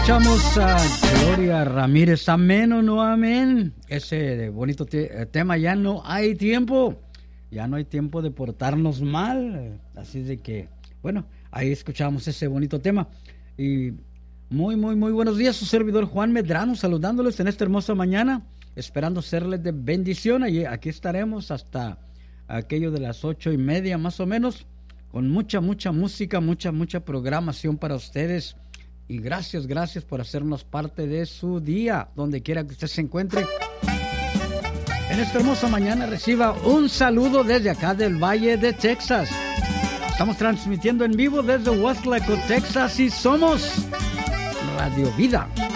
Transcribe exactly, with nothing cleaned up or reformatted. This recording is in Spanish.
Escuchamos a Gloria Ramírez, amén o no amén. Ese bonito te- tema, ya no hay tiempo, ya no hay tiempo de portarnos mal. Así de que, bueno, ahí escuchamos ese bonito tema. Y muy, muy, muy buenos días, su servidor Juan Medrano, saludándoles en esta hermosa mañana, esperando serles de bendición. Y aquí estaremos hasta aquello de las ocho y media más o menos, con mucha, mucha música, mucha, mucha programación para ustedes. Y gracias, gracias por hacernos parte de su día, donde quiera que usted se encuentre. En esta hermosa mañana reciba un saludo desde acá del Valle de Texas. Estamos transmitiendo en vivo desde Westlake, Texas, y somos Radio Vida.